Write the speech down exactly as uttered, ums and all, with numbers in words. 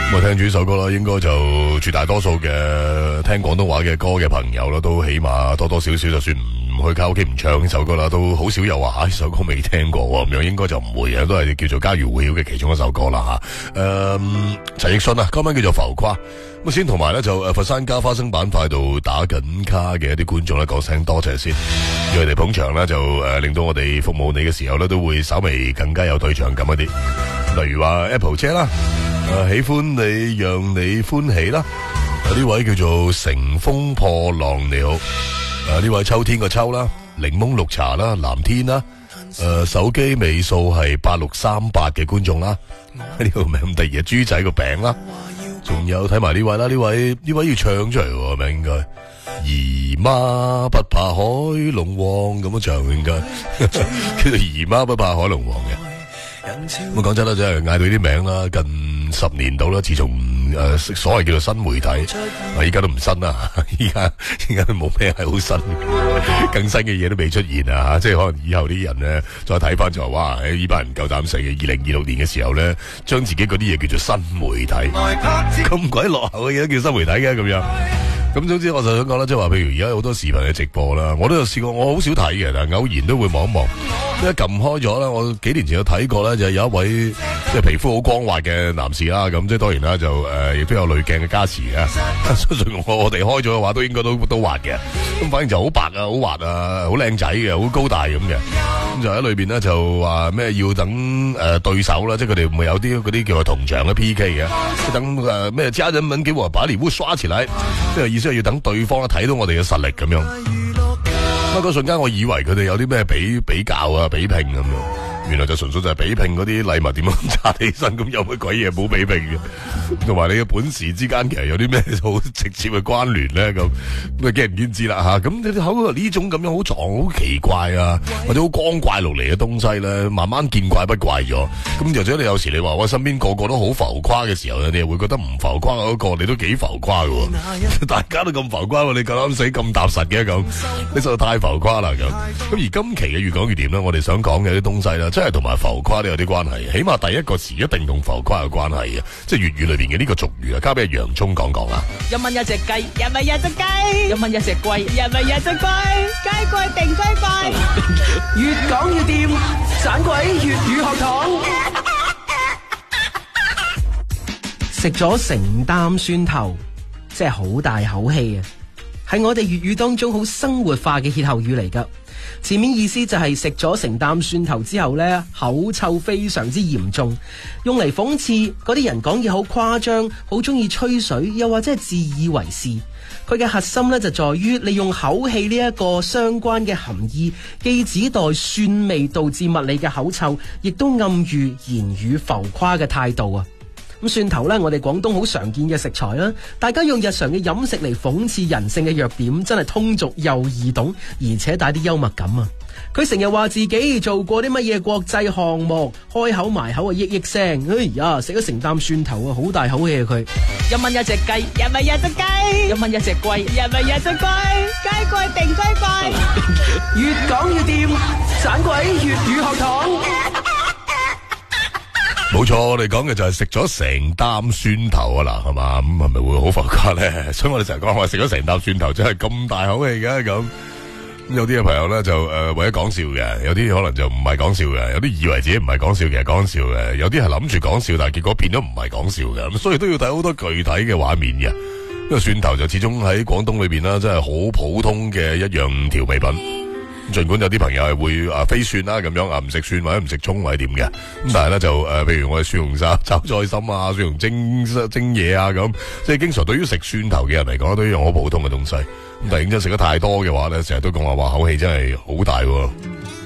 咁啊，聽住呢首歌啦，應該就絕大多數嘅聽廣東話嘅歌嘅朋友啦，都起碼多多少少，就算唔去卡拉 OK 唔唱呢首歌啦，都好少有話吓呢首歌未聽過咁樣，應該就唔會嘅，都係叫做家喻戶曉嘅其中一首歌啦吓。誒、嗯，陳奕迅啊，歌名叫做浮誇。咁先同埋咧就誒佛山加花生板塊度打緊卡嘅一啲觀眾咧講聲多謝先，叫佢哋捧場啦，就誒、呃、令到我哋服務你嘅時候咧都會稍微更加有對象感一啲。例如話 Apple 姐啦，誒、呃、喜歡你讓你歡喜啦，呢、呃、位叫做乘風破浪你好，誒、呃、呢位秋天個秋啦，檸檬綠茶啦，藍天啦，誒、呃、手機尾數係八六三八嘅觀眾啦，呢個名咁得意啊，豬仔個餅啦。仲有睇埋呢位啦，呢位呢位要唱出嚟喎，係咪應該？姨媽不怕海龍王咁樣唱應該，叫做姨媽不怕海龍王嘅。咁講真啦，真係嗌到啲名啦，近十年到啦，自從誒、呃、所謂叫做新媒體，啊依家都唔新啦，依家依家都冇咩係好新，更新嘅嘢都未出現啊吓，即係可能以後啲人咧再睇翻就話，哇！呢班人唔夠膽死嘅，二零二六年嘅時候咧，將自己嗰啲嘢叫做新媒體，咁鬼落後嘅嘢都叫新媒體嘅咁樣。咁總之我就想講啦，即係話譬如而家有好多視頻嘅直播啦，我都有試過，我好少睇嘅，但係偶然都會望一望。一撳開咗啦，我幾年前有睇過咧，就有一位即係皮膚好光滑嘅男士啦，咁即係當然啦，就誒亦都有濾鏡嘅加持啊。相信我我哋開咗嘅話，都應該都都滑嘅。咁反正就好白啊，好滑啊，好靚仔嘅，好高大咁嘅。咁就喺裏邊咧就話咩要等誒、呃、對手啦，即係佢哋唔會有啲嗰啲叫做同場嘅 P K 嘅，等誒咩家人們給我把禮物刷起來，即係意思係要等對方睇到我哋嘅實力咁樣。咁嗰瞬間我以為佢哋有啲咩比比較啊比拼咁樣，原來就純粹就係比拼嗰啲禮物點樣揸起身，咁有乜鬼嘢冇比拼嘅？同埋你嘅本事之間其實有啲咩好直接嘅關聯咧？咁咁啊見仁見智啦吓。咁你好呢種咁樣好撞好奇怪啊，或者好光怪陸離嘅東西咧，慢慢見怪不怪咗。咁或者你有時你話我身邊個個都好浮誇嘅時候，你又會覺得唔浮誇嗰、那個你都幾浮誇嘅，大家都咁浮誇，你夠膽死咁踏實嘅咁，你實在太浮誇啦咁。咁而今期嘅越講越掂啦，我哋想講嘅啲東西啦，真係同埋浮誇都有啲關係。起碼第一個詞一定同浮誇有關係嘅，即係粵語裏邊嘅呢個俗語啊，交俾洋葱講講啦。 一蚊一隻雞，一蚊一隻雞，一蚊一隻龜，一蚊一隻龜，雞貴定雞貴，越講越掂，盞鬼粵語學堂。食咗成擔蒜頭，即係好大口氣啊！係我哋粵語當中好生活化嘅歇後語嚟噶。前面意思就係食咗成擔蒜頭之後呢，口臭非常之嚴重，用嚟諷刺嗰啲人講嘢好誇張，好中意吹水，又或者係自以為是。佢嘅核心呢，就在於利用口氣呢一個相關嘅含義，既指代蒜味導致物理嘅口臭，亦都暗喻言語浮誇嘅態度啊！咁蒜頭呢，我哋廣東好常見嘅食材啦，大家用日常嘅飲食嚟諷刺人性嘅弱點，真係通俗又易懂，而且帶啲幽默感啊！佢成日話自己做過啲乜嘢國際項目，開口埋口啊億億聲，哎呀，食咗成擔蒜頭啊，好大口氣啊佢！一蚊一隻雞，一蚊一隻雞，一蚊一隻龜，一蚊一隻龜，雞貴定雞貴，越講越掂，盞鬼粵語學堂。 冇錯，我哋講嘅就係食咗成擔蒜頭啊嗱，係嘛，咁係咪會好浮誇咧？所以我哋成日講話食咗成擔蒜頭真係咁大口氣嘅咁。有啲嘅朋友咧就誒、呃、為咗講笑嘅，有啲可能就唔係講笑嘅，有啲以為自己唔係講笑嘅講笑嘅，有啲係諗住講笑，但係結果變咗唔係講笑嘅，咁所以都要睇好多具體嘅畫面嘅。因為蒜頭就始終喺廣東裏邊啦，真係好普通嘅一樣調味品。儘管有啲朋友係會啊非蒜啦咁樣啊，唔食蒜或者唔食葱或者點嘅，咁但係咧就誒、呃，譬如我哋蒜蓉炒炒菜心啊，蒜蓉蒸蒸嘢啊咁，即係經常對於食蒜頭嘅人嚟講都係一樣好普通嘅東西。咁但係認真食得太多嘅話咧，成日都講話話口氣真係好大喎。